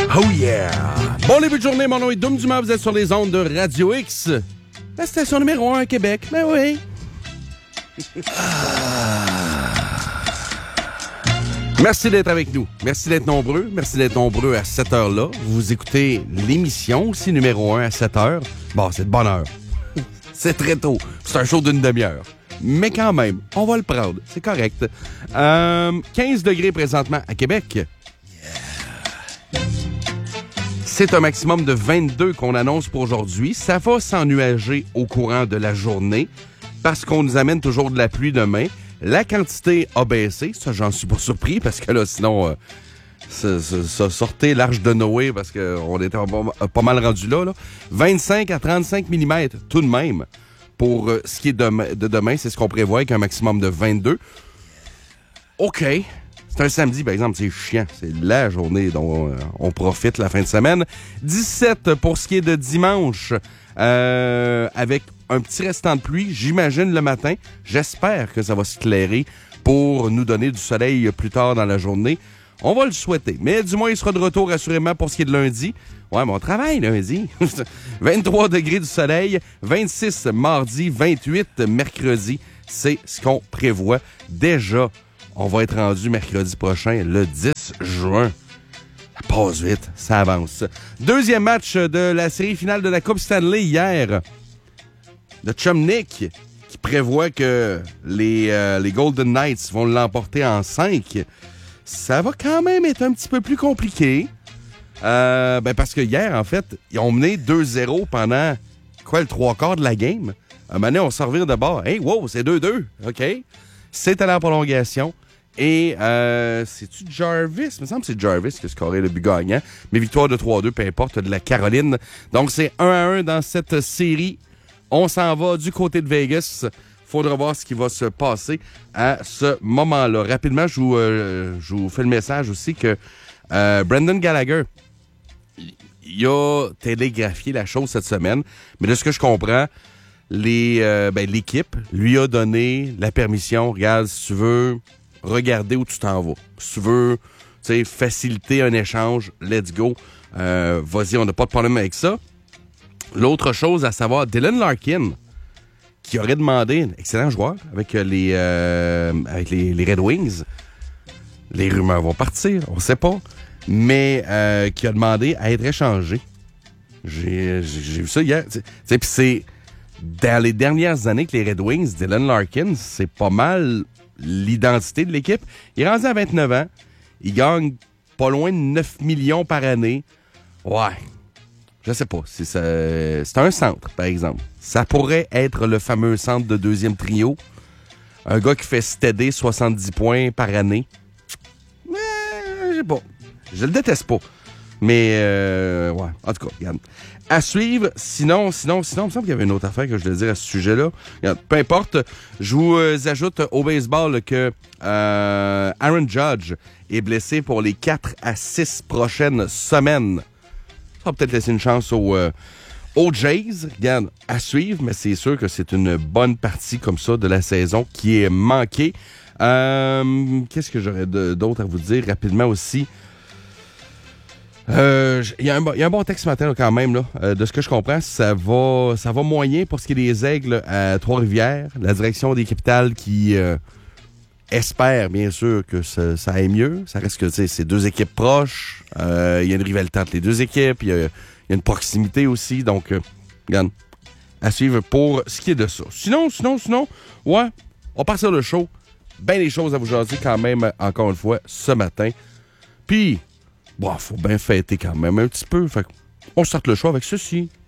Oh yeah! Bon début de journée, mon nom est Dom Dumas, vous êtes sur les ondes de Radio X, la station numéro 1 à Québec. Ben oui! Merci d'être avec nous. Merci d'être nombreux. Merci d'être nombreux à cette heure-là. Vous écoutez l'émission aussi numéro 1 à 7 heures. Bon, c'est de bonne heure. C'est très tôt. C'est un show d'une demi-heure. Mais quand même, on va le prendre. C'est correct. 15 degrés présentement à Québec. C'est un maximum de 22 qu'on annonce pour aujourd'hui. Ça va s'ennuager au courant de la journée parce qu'on nous amène toujours de la pluie demain. La quantité a baissé. Ça, j'en suis pas surpris parce que là, sinon, ça sortait l'Arche de Noé parce qu'on était pas mal rendu là. 25 à 35 mm tout de même pour ce qui est de demain. C'est ce qu'on prévoit avec un maximum de 22. OK. C'est un samedi, par exemple, c'est chiant. C'est la journée dont on profite la fin de semaine. 17 pour ce qui est de dimanche, avec un petit restant de pluie, j'imagine, le matin. J'espère que ça va s'éclairer pour nous donner du soleil plus tard dans la journée. On va le souhaiter. Mais du moins, il sera de retour assurément pour ce qui est de lundi. Ouais, mais on travaille lundi. 23 degrés du soleil, 26 mardi, 28 mercredi. C'est ce qu'on prévoit déjà. On va être rendu mercredi prochain, le 10 juin. Ça passe vite, ça avance. Deuxième match de la série finale de la Coupe Stanley hier. De Chum Nick, qui prévoit que les Golden Knights vont l'emporter en 5. Ça va quand même être un petit peu plus compliqué. Parce que hier, en fait, ils ont mené 2-0 pendant, le 3/4 de la game. Un moment donné, on s'en revient de bord. Hey, wow, c'est 2-2. OK. C'est à la prolongation. Et c'est-tu Jarvis? Il me semble que c'est Jarvis qui a scoré le but gagnant. Mais victoire de 3-2, peu importe, de la Caroline. Donc, c'est 1-1 dans cette série. On s'en va du côté de Vegas. Faudra voir ce qui va se passer à ce moment-là. Rapidement, je vous fais le message aussi que Brendan Gallagher, il a télégraphié la chose cette semaine. Mais de ce que je comprends, l'équipe lui a donné la permission. Regarde, si tu veux regarder où tu t'en vas. Si tu veux faciliter un échange, let's go. Vas-y, on n'a pas de problème avec ça. L'autre chose à savoir, Dylan Larkin, qui aurait demandé, un excellent joueur, avec les Red Wings. Les rumeurs vont partir, on ne sait pas. Mais qui a demandé à être échangé. J'ai vu ça hier. Puis c'est dans les dernières années que les Red Wings, Dylan Larkin, c'est pas mal l'identité de l'équipe. Il est rendu à 29 ans. Il gagne pas loin de 9 millions par année. Ouais. Je sais pas. C'est un centre, par exemple. Ça pourrait être le fameux centre de deuxième trio. Un gars qui fait steady 70 points par année. Mais, je sais pas. Je le déteste pas. Mais, ouais. En tout cas, regarde. À suivre. Sinon, il me semble qu'il y avait une autre affaire que je voulais dire à ce sujet-là. Regarde, peu importe. Je vous ajoute au baseball que Aaron Judge est blessé pour les 4 à 6 prochaines semaines. Ça va peut-être laisser une chance aux Jays. Regarde, à suivre, mais c'est sûr que c'est une bonne partie comme ça de la saison qui est manquée. Qu'est-ce que j'aurais d'autre à vous dire rapidement aussi? Il y a un bon texte ce matin là, quand même. Là. De ce que je comprends, ça va moyen pour ce qui est des Aigles à Trois-Rivières. La direction des Capitales qui espère bien sûr que ça aille mieux. Ça reste que c'est deux équipes proches. Il y a une rivalité entre les deux équipes. Il y a une proximité aussi. Donc, regarde, à suivre pour ce qui est de ça. Sinon, ouais, on part sur le show. Ben des choses à vous jaser quand même, encore une fois, ce matin. Puis, bon, faut bien fêter quand même un petit peu. Fait qu'on starte le show avec ceci.